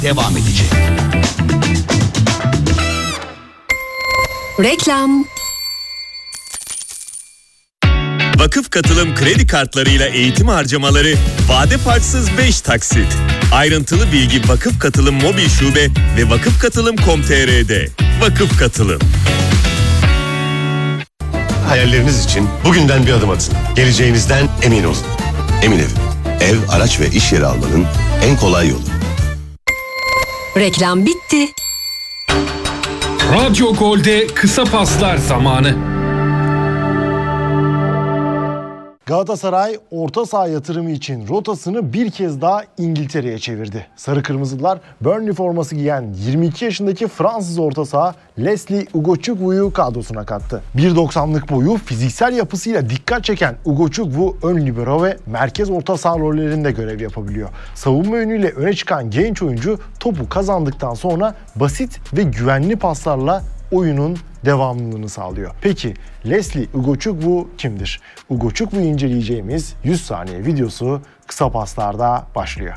devam edecek. Reklam. Vakıf Katılım kredi kartlarıyla eğitim harcamaları vade farksız 5 taksit. Ayrıntılı bilgi Vakıf Katılım mobil şube ve vakıfkatılım.com.tr'de. Vakıf Katılım. Hayalleriniz için bugünden bir adım atın. Geleceğinizden emin olun. Emin Ev, araç ve iş yeri almanın en kolay yolu. Reklam bitti. Radyo Gol'de kısa paslar zamanı. Galatasaray orta saha yatırımı için rotasını bir kez daha İngiltere'ye çevirdi. Sarı Kırmızılar Burnley forması giyen 22 yaşındaki Fransız orta saha Leslie Ugochukwu kadrosuna kattı. 1.90'lık boyu fiziksel yapısıyla dikkat çeken Ugochukwu ön libero ve merkez orta saha rollerinde görev yapabiliyor. Savunma yönüyle öne çıkan genç oyuncu topu kazandıktan sonra basit ve güvenli paslarla oyunun devamlılığını sağlıyor. Peki Leslie Ugochukwu kimdir? Ugochukwu inceleyeceğimiz 100 saniye videosu kısa paslarda başlıyor.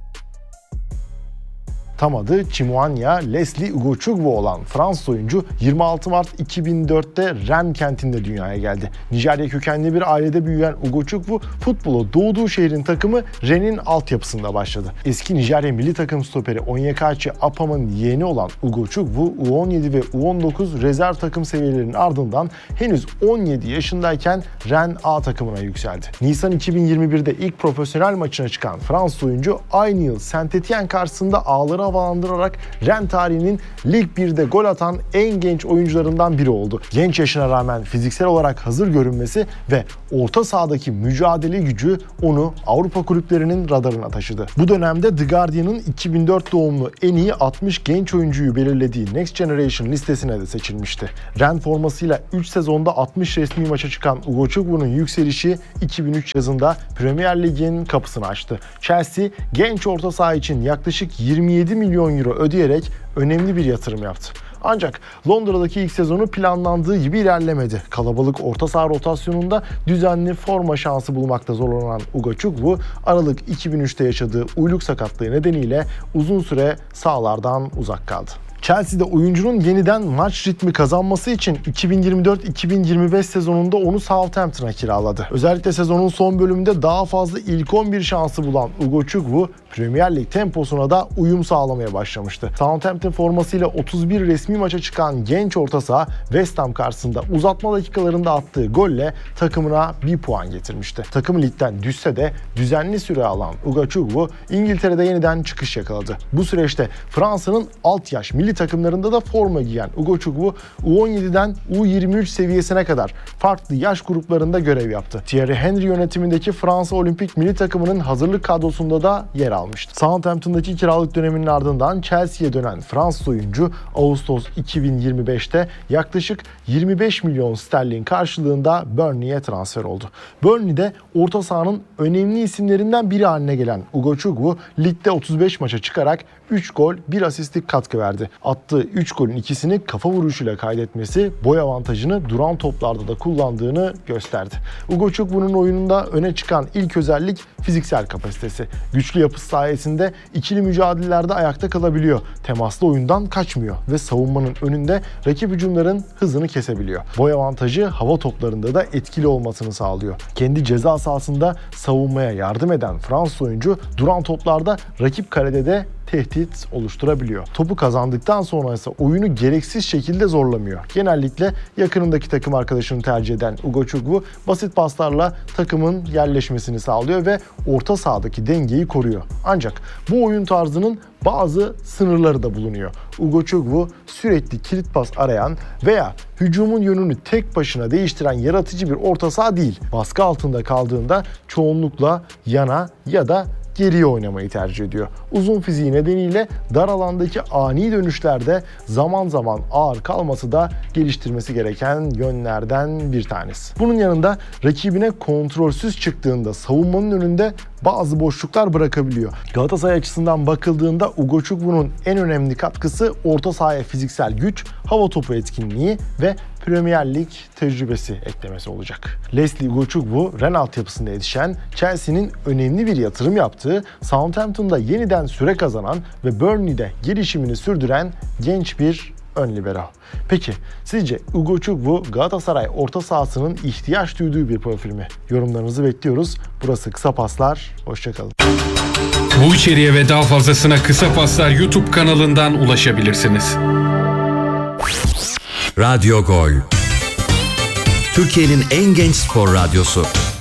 Tam adı Chimuanya Leslie Ugochukwu olan Fransız oyuncu 26 Mart 2004'te Rennes kentinde dünyaya geldi. Nijerya kökenli bir ailede büyüyen Ugochukwu futbola doğduğu şehrin takımı Rennes'in altyapısında başladı. Eski Nijerya milli takım stoperi Onyekachi Apam'ın yeğeni olan Ugochukwu U17 ve U19 rezerv takım seviyelerinin ardından henüz 17 yaşındayken Rennes A takımına yükseldi. Nisan 2021'de ilk profesyonel maçına çıkan Fransız oyuncu aynı yıl Saint-Étienne karşısında ağları havalandırarak Rennes tarihinin Lig 1'de gol atan en genç oyuncularından biri oldu. Genç yaşına rağmen fiziksel olarak hazır görünmesi ve orta sahadaki mücadele gücü onu Avrupa kulüplerinin radarına taşıdı. Bu dönemde The Guardian'ın 2004 doğumlu en iyi 60 genç oyuncuyu belirlediği Next Generation listesine de seçilmişti. Rennes formasıyla 3 sezonda 60 resmi maça çıkan Ugochukwu'nun yükselişi 2003 yazında Premier Lig'in kapısını açtı. Chelsea genç orta saha için yaklaşık 27 milyon euro ödeyerek önemli bir yatırım yaptı. Ancak Londra'daki ilk sezonu planlandığı gibi ilerlemedi. Kalabalık orta saha rotasyonunda düzenli forma şansı bulmakta zorlanan Ugochukwu, Aralık 2003'te yaşadığı uyluk sakatlığı nedeniyle uzun süre sahalardan uzak kaldı. Chelsea'de oyuncunun yeniden maç ritmi kazanması için 2024-2025 sezonunda onu Southampton'a kiraladı. Özellikle sezonun son bölümünde daha fazla ilk 11 şansı bulan Ugochukwu, Premier Lig temposuna da uyum sağlamaya başlamıştı. Southampton formasıyla 31 resmi maça çıkan genç orta saha West Ham karşısında uzatma dakikalarında attığı golle takımına 1 puan getirmişti. Takım ligden düşse de düzenli süre alan Ugochukwu İngiltere'de yeniden çıkış yakaladı. Bu süreçte Fransa'nın alt yaş milli takımlarında da forma giyen Ugochukwu U17'den U23 seviyesine kadar farklı yaş gruplarında görev yaptı. Thierry Henry yönetimindeki Fransa Olimpik milli takımının hazırlık kadrosunda da yer almıştı. Southampton'daki kiralık döneminin ardından Chelsea'ye dönen Fransız oyuncu Ağustos 2025'te yaklaşık 25 milyon sterlin karşılığında Burnley'e transfer oldu. Burnley'de orta sahanın önemli isimlerinden biri haline gelen Ugochukwu ligde 35 maça çıkarak 3 gol 1 asistlik katkı verdi. Attığı 3 golün ikisini kafa vuruşuyla kaydetmesi boy avantajını duran toplarda da kullandığını gösterdi. Ugochukwu'nun oyununda öne çıkan ilk özellik fiziksel kapasitesi. Güçlü yapısı sayesinde ikili mücadelelerde ayakta kalabiliyor. Temaslı oyundan kaçmıyor ve savunmanın önünde rakip hücumların hızını kesebiliyor. Boy avantajı hava toplarında da etkili olmasını sağlıyor. Kendi ceza sahasında savunmaya yardım eden Fransız oyuncu duran toplarda rakip kalede de tehdit oluşturabiliyor. Topu kazandıktan sonra ise oyunu gereksiz şekilde zorlamıyor. Genellikle yakınındaki takım arkadaşını tercih eden Ugochukwu basit paslarla takımın yerleşmesini sağlıyor ve orta sahadaki dengeyi koruyor. Ancak bu oyun tarzının bazı sınırları da bulunuyor. Ugochukwu sürekli kilit pas arayan veya hücumun yönünü tek başına değiştiren yaratıcı bir orta saha değil. Baskı altında kaldığında çoğunlukla yana ya da geriye oynamayı tercih ediyor. Uzun fiziği nedeniyle dar alandaki ani dönüşlerde zaman zaman ağır kalması da geliştirmesi gereken yönlerden bir tanesi. Bunun yanında rakibine kontrolsüz çıktığında savunmanın önünde bazı boşluklar bırakabiliyor. Galatasaray açısından bakıldığında Ugochukwu'nun en önemli katkısı orta sahaya fiziksel güç, hava topu etkinliği ve Premier Lig tecrübesi eklemesi olacak. Leslie Ugochukwu, Rennes altyapısında yetişen, Chelsea'nin önemli bir yatırım yaptığı, Southampton'da yeniden süre kazanan ve Burnley'de gelişimini sürdüren genç bir ön libero. Peki sizce Ugochukwu Galatasaray orta sahasının ihtiyaç duyduğu bir profil mi? Yorumlarınızı bekliyoruz. Burası Kısa Paslar. Hoşçakalın. Bu içeriğe ve daha fazlasına Kısa Paslar YouTube kanalından ulaşabilirsiniz. Radyo Gol. Türkiye'nin en genç spor radyosu.